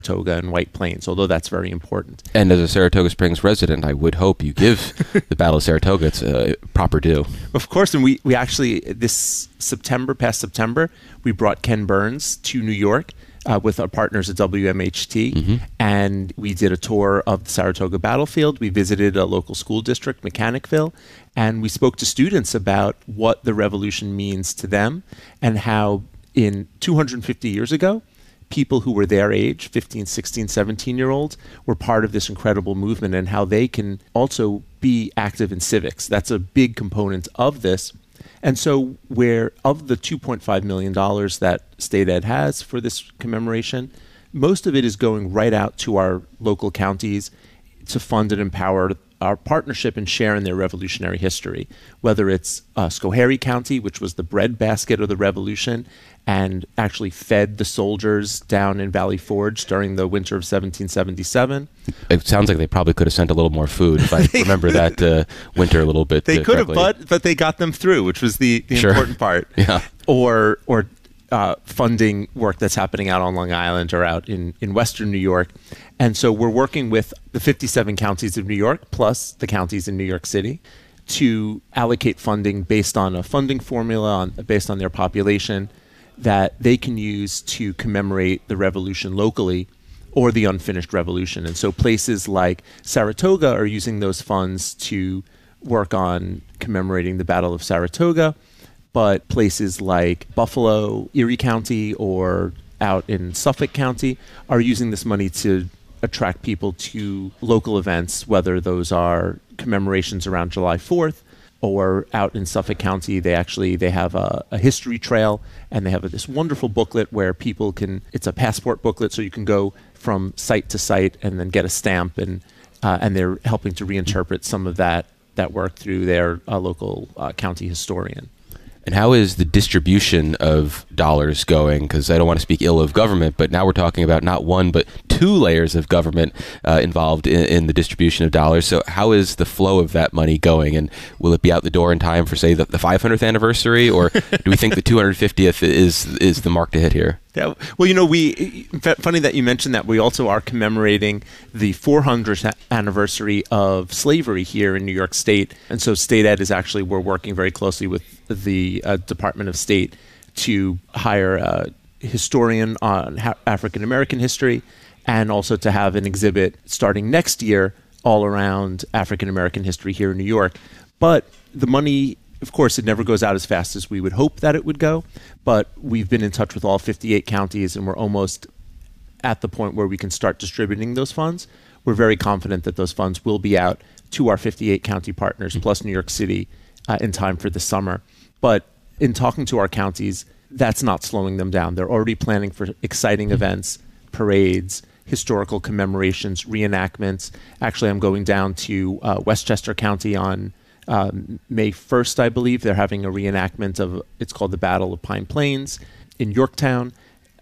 Saratoga and White Plains, although that's very important. And as a Saratoga Springs resident, I would hope you give the Battle of Saratoga its proper due. Of course, and we actually, past September, we brought Ken Burns to New York with our partners at WMHT, and we did a tour of the Saratoga battlefield. We visited a local school district, Mechanicville, and we spoke to students about what the revolution means to them and how in 250 years ago, people who were their age, 15, 16, 17-year-olds, were part of this incredible movement and how they can also be active in civics. That's a big component of this. And so where of the $2.5 million that State Ed has for this commemoration, most of it is going right out to our local counties to fund and empower our partnership and share in their revolutionary history, whether it's Schoharie County, which was the breadbasket of the revolution and actually fed the soldiers down in Valley Forge during the winter of 1777. It sounds like they probably could have sent a little more food, if I remember that winter a little bit. They could have, but they got them through, which was the important part. Yeah. Or funding work that's happening out on Long Island or out in Western New York. And so we're working with the 57 counties of New York, plus the counties in New York City, to allocate funding based on a funding formula based on their population that they can use to commemorate the revolution locally or the unfinished revolution. And so places like Saratoga are using those funds to work on commemorating the Battle of Saratoga, but places like Buffalo, Erie County, or out in Suffolk County are using this money to attract people to local events, whether those are commemorations around July 4th, or out in Suffolk County, they have a history trail, and they have this wonderful booklet where people can, it's a passport booklet, so you can go from site to site and then get a stamp, and they're helping to reinterpret some of that work through their local county historian. And how is the distribution of dollars going? Because I don't want to speak ill of government, but now we're talking about not one, but two layers of government involved in the distribution of dollars. So how is the flow of that money going? And will it be out the door in time for, say, the 500th anniversary? Or do we think the 250th is the mark to hit here? Yeah, well, funny that you mentioned that. We also are commemorating the 400th anniversary of slavery here in New York State. And so State Ed we're working very closely with the Department of State to hire a historian on African American history, and also to have an exhibit starting next year all around African American history here in New York. But the money, of course, it never goes out as fast as we would hope that it would go, but we've been in touch with all 58 counties, and we're almost at the point where we can start distributing those funds. We're very confident that those funds will be out to our 58 county partners, plus New York City, in time for the summer. But in talking to our counties, that's not slowing them down. They're already planning for exciting events, parades, historical commemorations, reenactments. Actually, I'm going down to Westchester County on May 1st, I believe. They're having a reenactment of, it's called the Battle of Pine Plains in Yorktown,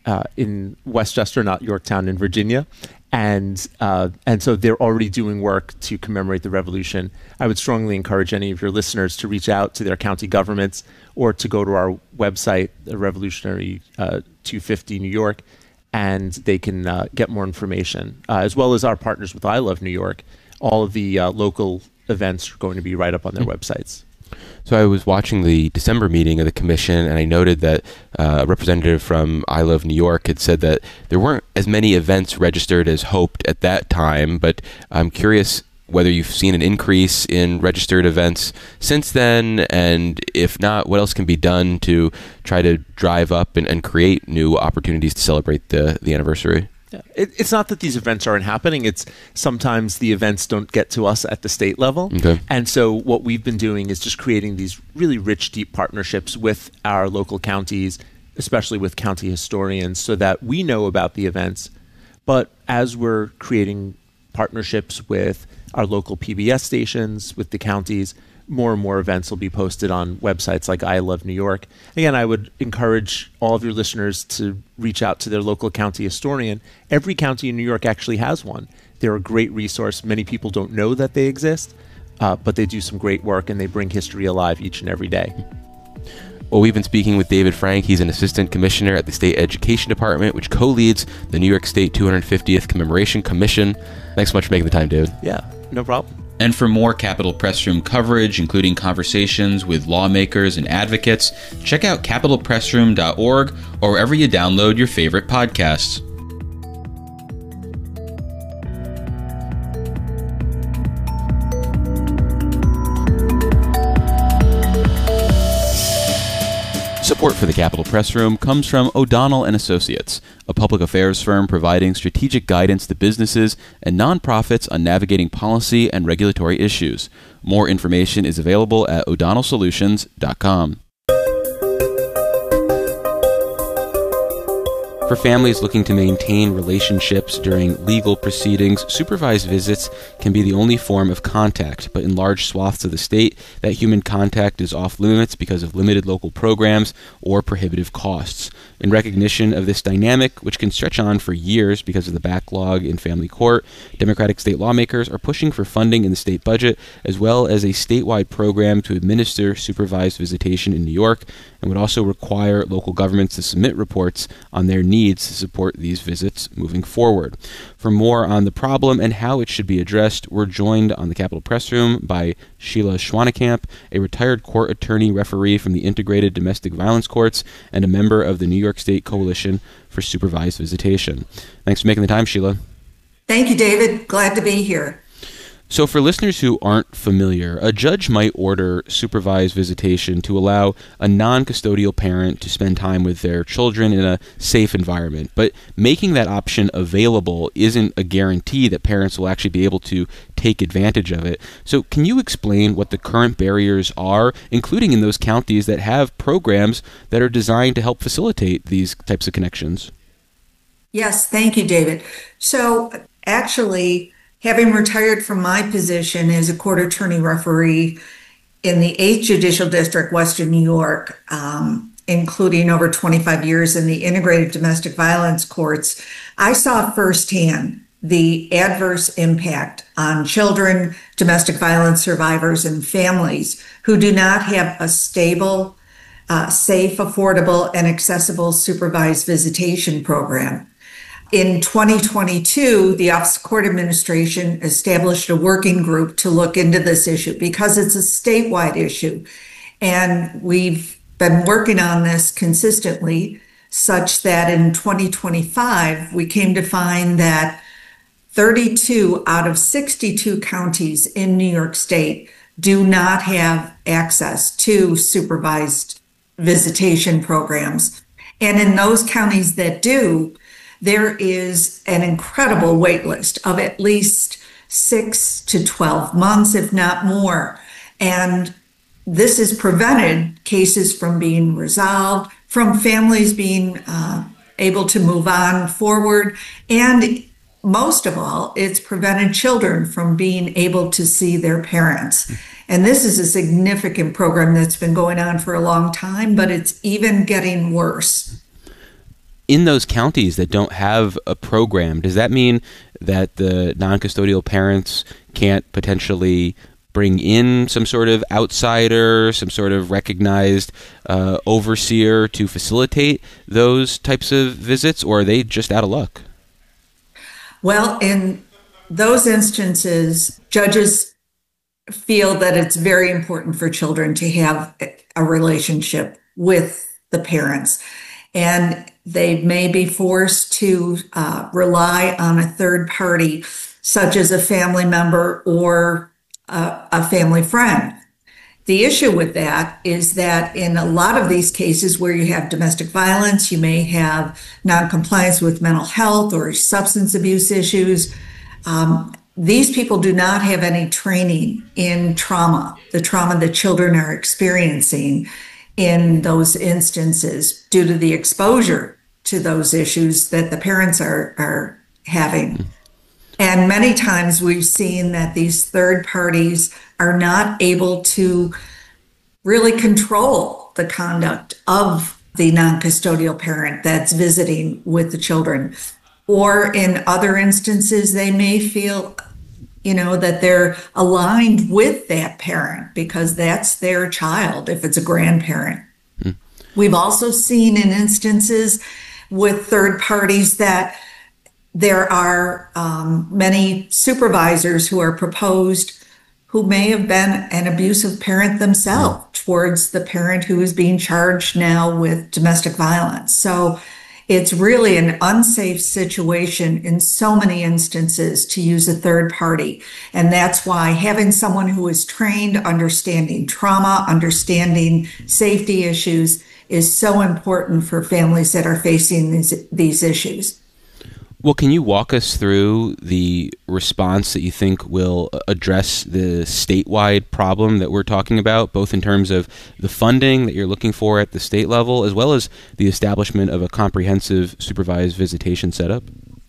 in Westchester, not Yorktown, in Virginia. And so they're already doing work to commemorate the revolution. I would strongly encourage any of your listeners to reach out to their county governments or to go to our website, the Revolutionary 250 New York, and they can get more information, as well as our partners with I Love New York. All of the local events are going to be right up on their websites. So I was watching the December meeting of the commission, and I noted that a representative from I Love New York had said that there weren't as many events registered as hoped at that time, but I'm curious whether you've seen an increase in registered events since then, and if not, what else can be done to try to drive up and create new opportunities to celebrate the anniversary? Yeah. It's not that these events aren't happening. It's sometimes the events don't get to us at the state level. Okay. And so what we've been doing is just creating these really rich, deep partnerships with our local counties, especially with county historians, so that we know about the events. But as we're creating partnerships with our local PBS stations, with the counties, more and more events will be posted on websites like I Love New York. Again, I would encourage all of your listeners to reach out to their local county historian. Every county in New York actually has one. They're a great resource. Many people don't know that they exist, but they do some great work, and they bring history alive each and every day. Well, we've been speaking with David Frank. He's an assistant commissioner at the State Education Department, which co-leads the New York State 250th Commemoration Commission. Thanks so much for making the time, David. Yeah, no problem. And for more Capitol Press Room coverage, including conversations with lawmakers and advocates, check out capitolpressroom.org or wherever you download your favorite podcasts. Support for the Capitol Press Room comes from O'Donnell & Associates, a public affairs firm providing strategic guidance to businesses and nonprofits on navigating policy and regulatory issues. More information is available at o'donnellsolutions.com. For families looking to maintain relationships during legal proceedings, supervised visits can be the only form of contact, but in large swaths of the state, that human contact is off limits because of limited local programs or prohibitive costs. In recognition of this dynamic, which can stretch on for years because of the backlog in family court, Democratic state lawmakers are pushing for funding in the state budget, as well as a statewide program to administer supervised visitation in New York, and would also require local governments to submit reports on their needs to support these visits moving forward. For more on the problem and how it should be addressed, we're joined on the Capitol Press Room by Sheila Schwanekamp, a retired court attorney referee from the Integrated Domestic Violence Courts and a member of the New York State Coalition for Supervised Visitation. Thanks for making the time, Sheila. Thank you, David. Glad to be here. So for listeners who aren't familiar, a judge might order supervised visitation to allow a non-custodial parent to spend time with their children in a safe environment. But making that option available isn't a guarantee that parents will actually be able to take advantage of it. So can you explain what the current barriers are, including in those counties that have programs that are designed to help facilitate these types of connections? Yes, thank you, David. So actually, having retired from my position as a court attorney referee in the 8th Judicial District, Western New York, including over 25 years in the Integrated Domestic Violence Courts, I saw firsthand the adverse impact on children, domestic violence survivors, and families who do not have a stable, safe, affordable, and accessible supervised visitation program. In 2022, the Office of Court Administration established a working group to look into this issue because it's a statewide issue. And we've been working on this consistently such that in 2025, we came to find that 32 out of 62 counties in New York State do not have access to supervised visitation programs. And in those counties that do, there is an incredible wait list of at least 6 to 12 months, if not more. And this has prevented cases from being resolved, from families being able to move on forward. And most of all, it's prevented children from being able to see their parents. And this is a significant program that's been going on for a long time, but it's even getting worse. In those counties that don't have a program, does that mean that the non-custodial parents can't potentially bring in some sort of outsider, some sort of recognized overseer to facilitate those types of visits, or are they just out of luck? Well, in those instances, judges feel that it's very important for children to have a relationship with the parents. And they may be forced to rely on a third party, such as a family member or a family friend. The issue with that is that in a lot of these cases where you have domestic violence, you may have noncompliance with mental health or substance abuse issues. These people do not have any training in trauma, the trauma that children are experiencing in those instances due to the exposure to those issues that the parents are having. And many times we've seen that these third parties are not able to really control the conduct of the non-custodial parent that's visiting with the children. Or in other instances, they may feel, that they're aligned with that parent because that's their child if it's a grandparent. We've also seen in instances with third parties that there are many supervisors who are proposed who may have been an abusive parent themselves towards the parent who is being charged now with domestic violence. So it's really an unsafe situation in so many instances to use a third party. And that's why having someone who is trained, understanding trauma, understanding safety issues is so important for families that are facing these issues. Well, can you walk us through the response that you think will address the statewide problem that we're talking about, both in terms of the funding that you're looking for at the state level, as well as the establishment of a comprehensive supervised visitation setup?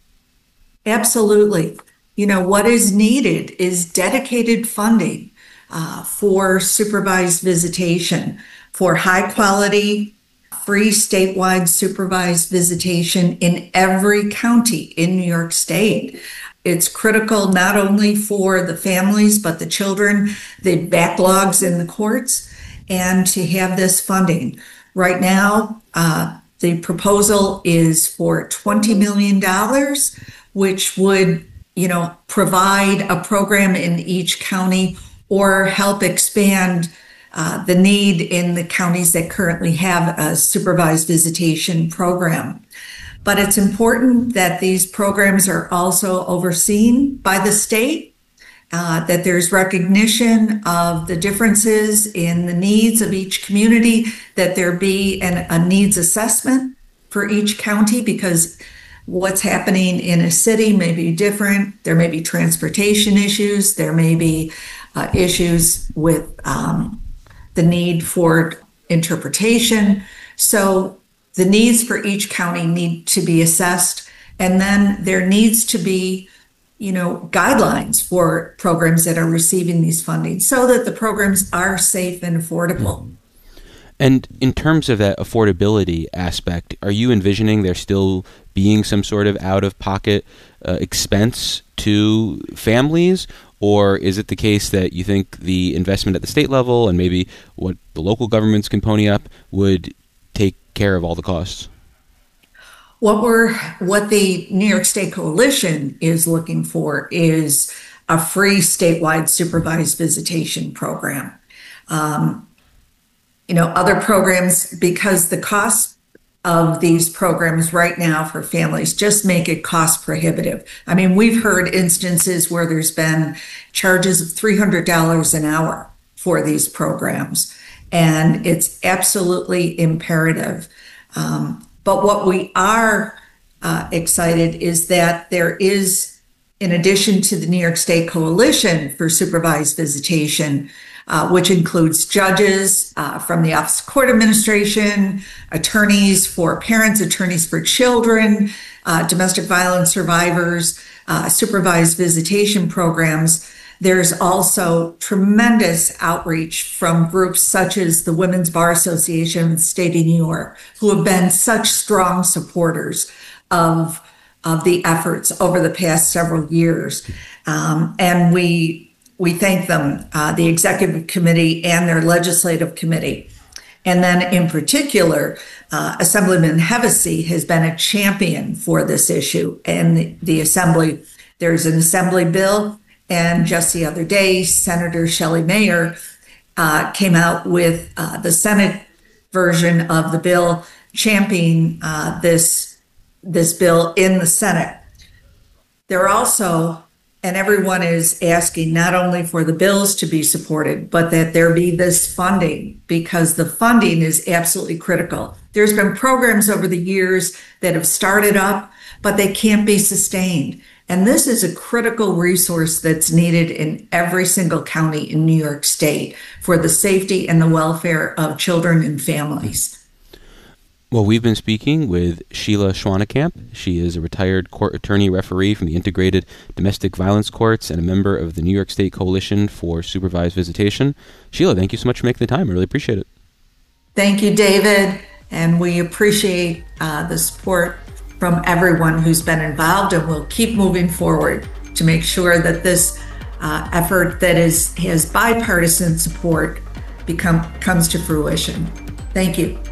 Absolutely. What is needed is dedicated funding for supervised visitation, for high quality, free statewide supervised visitation in every county in New York State. It's critical not only for the families, but the children, the backlogs in the courts, and to have this funding. Right now, the proposal is for $20 million, which would, provide a program in each county or help expand the need in the counties that currently have a supervised visitation program. But it's important that these programs are also overseen by the state, that there's recognition of the differences in the needs of each community, that there be a needs assessment for each county, because what's happening in a city may be different. There may be transportation issues. There may be issues with the need for interpretation. So the needs for each county need to be assessed. And then there needs to be, guidelines for programs that are receiving these funding so that the programs are safe and affordable. And in terms of that affordability aspect, are you envisioning there still being some sort of out-of-pocket expense to families? Or is it the case that you think the investment at the state level and maybe what the local governments can pony up would take care of all the costs? What the New York State Coalition is looking for is a free statewide supervised visitation program. Other programs, because the cost of these programs right now for families just make it cost prohibitive. I mean, we've heard instances where there's been charges of $300 an hour for these programs, and it's absolutely imperative. But what we are excited is that there is, in addition to the New York State Coalition for Supervised Visitation, which includes judges from the Office of Court Administration, attorneys for parents, attorneys for children, domestic violence survivors, supervised visitation programs. There's also tremendous outreach from groups such as the Women's Bar Association of the State of New York, who have been such strong supporters of the efforts over the past several years. And we thank them, the executive committee and their legislative committee. And then in particular, Assemblyman Hevesy has been a champion for this issue. And the Assembly, there's an Assembly bill, and just the other day, Senator Shelley Mayer came out with the Senate version of the bill, championing this bill in the Senate. There are also, and everyone is asking not only for the bills to be supported, but that there be this funding, because the funding is absolutely critical. There's been programs over the years that have started up, but they can't be sustained. And this is a critical resource that's needed in every single county in New York State for the safety and the welfare of children and families. Well, we've been speaking with Sheila Schwannekamp. She is a retired court attorney referee from the Integrated Domestic Violence Courts and a member of the New York State Coalition for Supervised Visitation. Sheila, thank you so much for making the time. I really appreciate it. Thank you, David. And we appreciate the support from everyone who's been involved, and we'll keep moving forward to make sure that this effort that has bipartisan support comes to fruition. Thank you.